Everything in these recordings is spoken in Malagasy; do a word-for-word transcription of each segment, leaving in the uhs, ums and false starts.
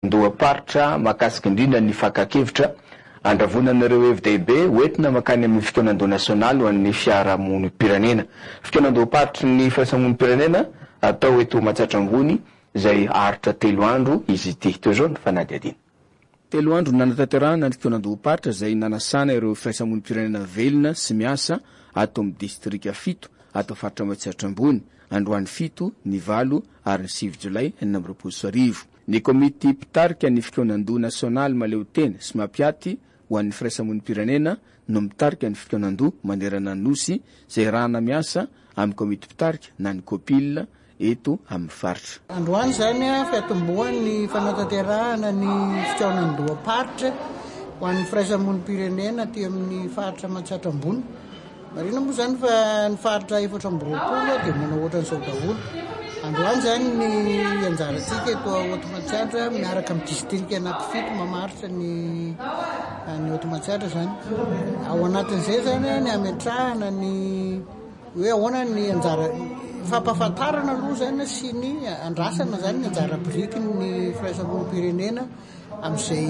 ndoaparitra makasika indrindra ny fakakevitra andravonanareo hevi-dehibe hoentina makany amin'ny fikonan-doha nasionaly ho an'ny fiarahamonim-pirenena. Fikonan-doaparitra ny firahamonim-pirenena atao eto Matsatramboly izay aritra telo andro izy ity. Teo zao ny fanadihadina. Telo andro nanatanterahana ny fikonan-doaparitra izay nanasana ireo firahamonim-pirenena velona sy miasa ato amin'ny distrika fito ato faritra Matsatramboly androany fito ny valo ary ny sivy jolay enina amby roapolo sy arivo. Ny komity mpitarika ny fikonan-doha nasionaly maleo teny sy mampiaty ho an'ny firahamonim-pirenena no mitarika ny fikonan-doha manerana ny nosy izay rahana miasa amin'ny komity mpitarika na ny kopil eto amin'ny faritra. Androany zany fiatombohan'ny fanatanterahana ny fikonan-doaparitra ho an'ny firahamonim-pirenena aty amin'ny faritra Matsatramboly. Marina moa zany fa ny faritra efatra amby roapolo dia manao ohatran'izao daholo. Androany zany ny anjarantsika eto Otomatsiatra miaraka amin'ny distrika anankifito mamaritra ny ny Otomatsiatra zany. Ao anatin'izay zany ny ametrahana ny hoe ahoana ny anjara fampahafantarana aloha zany sy ny andrasana zany ny anjara biriky ny firahamonim-pirenena amin'izay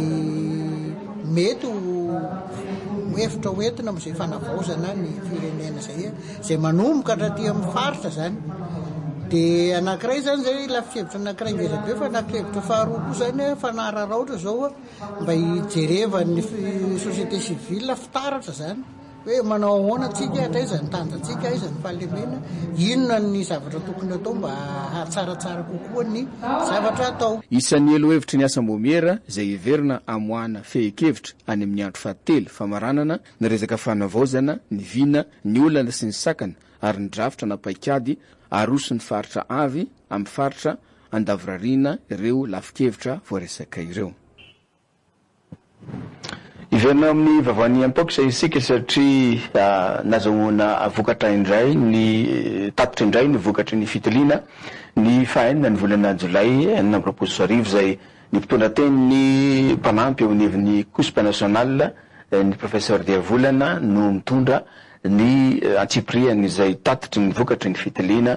mety efitra hoentina amin'izay fanavaozana ny firenena zay zay manomboka hatraty amin'ny faritra zany. Dia anankiray zany zay lafihevitra anankiray ngezabe fa lafihevitra faharoa koa zany fanararaotra zao mba hijerevan'ny société civile fitaratra zany hoe manao ahoana atsika ataiza ny tanjantsika aiza ny fahalemena inona ny zavatra tokony atao mba hatsaratsara kokoa ny zavatra atao. Isan'ny elo hevitra ny asam-bomiera izay heverina amoahana fehi-kevitra any amin'ny andro fahatelo famaranana ny resaka fanavaozana ny vina ny olana sy ny sakana ary ny drafitra napaikady aroso ny faritra avy amin'ny faritra andavirarina ireo lafikevitra voaresaka ireo. Iverina amin'ny vavany ampoka isika satria nazahoana vokatra indray ny tatitra indray ny vokatry ny fitiliana ny fahaenina ny volana jolay enina amby roapolo sy arivo izay ny mpitondra teny ny mpanampy eo anivon'ny COSP national ny professeur Diavolana no mitondra ny antsipriany izay tatitry ny vokatry ny fitiliana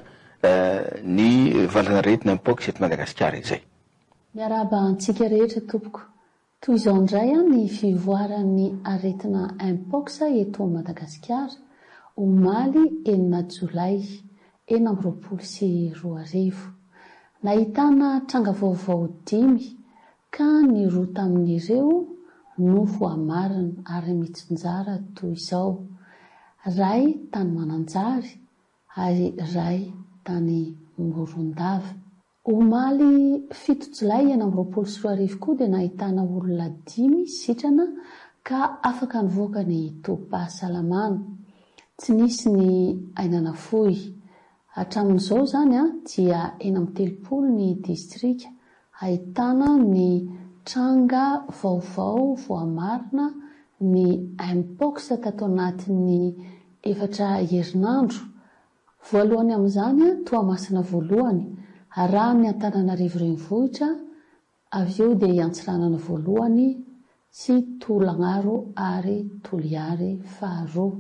ny valanaretina ampoka eto Madagasikara izay. Miarahaba antsika rehetra tompoko. Toy izao indray ny fivoaran'ny aretina mpox eto Madagasikara omaly enina jolay enina amby roapolo sy roa arivo. Nahitana tranga vaovao dimy ka ny roa tamin'ireo no voamarina ary mitsinjara toy izao: ray tany Mananjary ary ray tany Morondava. Omaly fito jolay enina amby roapolo sy roa arivo koa dia nahitana olona dimy sitrana ka afaka nivoaka ny tobim-pahasalamana. Tsy nisy ny ainana fohy. Hatramin'izao zany a dia enina amby telopolo ny distrika ahitana ny tranga vaovao voamarina ny mpox tato anatin'ny efatra herinandro. Voalohany amin'izany a Toamasina voalohany, Arahany Antananarivo renivohitra, avy eo dia Antsiranana voalohany sy Tolagnaro ary Toliary faharoa.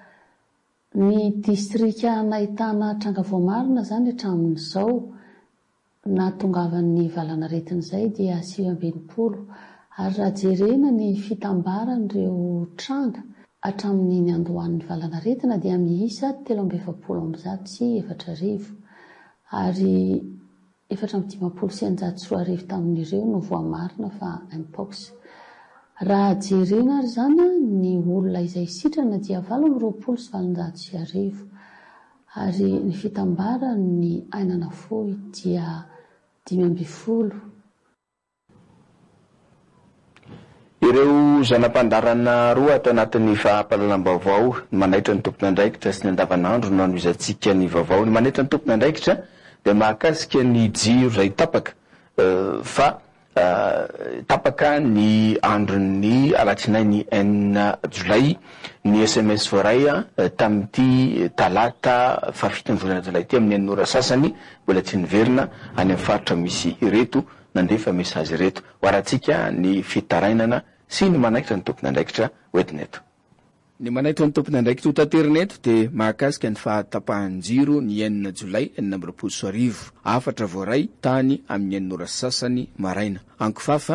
Ny distrika nahitana tranga voamarina zany hatramin'izao nahatongavan'ny valanaretina izay dia sivy amby enimpolo ary raha jerena ny fitambaran'ireo tranga hatramin'ny andohan'ny valanaretina dia miisa telo amby efapolo amby zato sy efatra arivo ary efatra amby dimampolo sy eninjato sy roa arivo tamin'ireo no voamarina fa mpox. Raha jerena ary zany ny olona izay sitrana dia valo amby roapolo sy valonjato sy arivo ary ny fitambaran'ny ainana fohy dia dimy amby folo. Ireo zanam-pandarana roa atao anatin'ny fahampahalalam-baovao manaitra ny tompona andraikitra sy ny andavanandro no anoizatsika ny vaovao. Ny manaitra ny tompona andraikitra dia mahakasika ny jiro izay tapaka fa tapaka ny andron'ny alatsinainy enina jolay ny S M S voaray tamin'ity talata fafito ny volana jolay ty amin'ny enin'ora sasany mbola tsy niverina any amin'ny faritra misy ireto nandefa mesazy ireto ho aratsika ny fitarainana sy ny manaikitra ny tompona andraikitra hoetineto. Ny manaitra ny tompona andraikitra ho taterineto dia mahakasika ny fahatapahan-jiro ny enina jolay enina amby roapolo sy arivo afatra voaray tany amin'ny enin'ora sasany maraina. Ankofafa